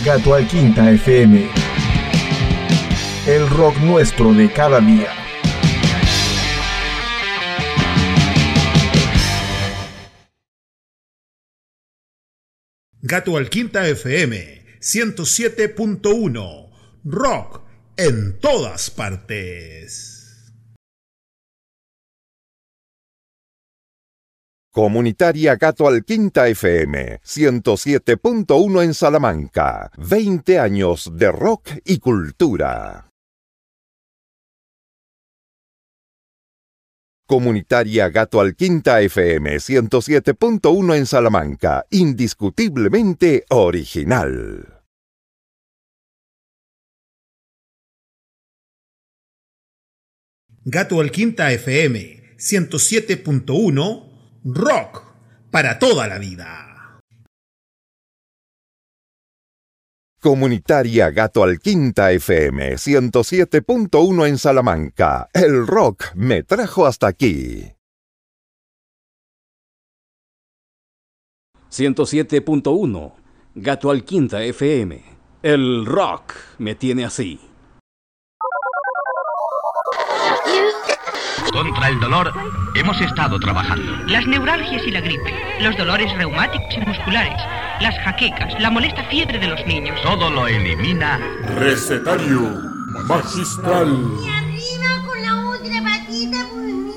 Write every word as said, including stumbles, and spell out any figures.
Gato al Quinta F M. El rock nuestro de cada día. Gato al Quinta F M ciento siete punto uno. Rock en todas partes. Comunitaria Gato al Quinta F M ciento siete punto uno en Salamanca. veinte años de rock y cultura. Comunitaria Gato al Quinta F M ciento siete punto uno en Salamanca. Indiscutiblemente original. Gato al Quinta F M ciento siete punto uno. Rock para toda la vida. Comunitaria Gato al Quinta F M ciento siete punto uno en Salamanca. El rock me trajo hasta aquí. ciento siete punto uno. Gato al Quinta F M. El rock me tiene así. Contra el dolor hemos estado trabajando. Las neuralgias y la gripe, los dolores reumáticos y musculares, las jaquecas, la molesta fiebre de los niños. Todo lo elimina Recetario Magistral. Y arriba con la otra patita.